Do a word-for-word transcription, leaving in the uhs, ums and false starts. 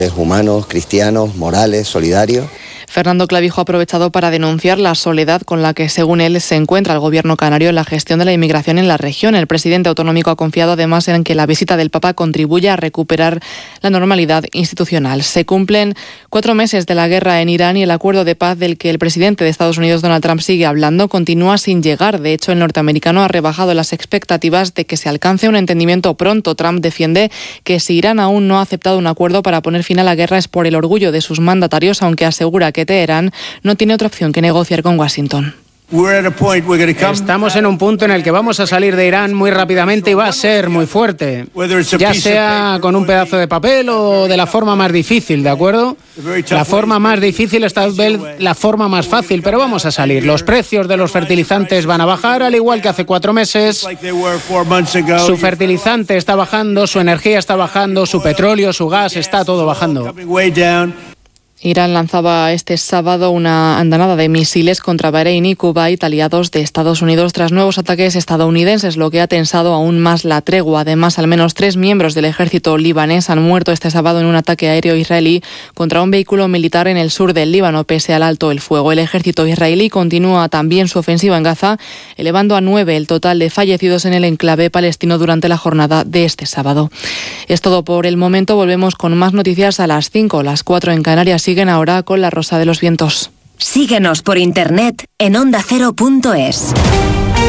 Humanos, cristianos, morales, solidarios. Fernando Clavijo ha aprovechado para denunciar la soledad con la que, según él, se encuentra el gobierno canario en la gestión de la inmigración en la región. El presidente autonómico ha confiado además en que la visita del Papa contribuya a recuperar la normalidad institucional. Se cumplen cuatro meses de la guerra en Irán y el acuerdo de paz del que el presidente de Estados Unidos, Donald Trump, sigue hablando continúa sin llegar. De hecho, el norteamericano ha rebajado las expectativas de que se alcance un entendimiento pronto. Trump defiende que si Irán aún no ha aceptado un acuerdo para poner fin a la guerra es por el orgullo de sus mandatarios, aunque asegura que Teherán no tiene otra opción que negociar con Washington. Estamos en un punto en el que vamos a salir de Irán muy rápidamente y va a ser muy fuerte, ya sea con un pedazo de papel o de la forma más difícil, ¿de acuerdo? La forma más difícil es tal vez la forma más fácil, pero vamos a salir. Los precios de los fertilizantes van a bajar, al igual que hace cuatro meses. Su fertilizante está bajando, su energía está bajando, su petróleo, su gas, está todo bajando. Irán lanzaba este sábado una andanada de misiles contra Bahrein y Kuwait, aliados de Estados Unidos, tras nuevos ataques estadounidenses, lo que ha tensado aún más la tregua. Además, al menos tres miembros del ejército libanés han muerto este sábado en un ataque aéreo israelí contra un vehículo militar en el sur del Líbano, pese al alto el fuego. El ejército israelí continúa también su ofensiva en Gaza, elevando a nueve el total de fallecidos en el enclave palestino durante la jornada de este sábado. Es todo por el momento. Volvemos con más noticias a las cinco, las cuatro en Canarias. Siguen ahora con La Rosa de los Vientos. Síguenos por internet en onda cero punto es.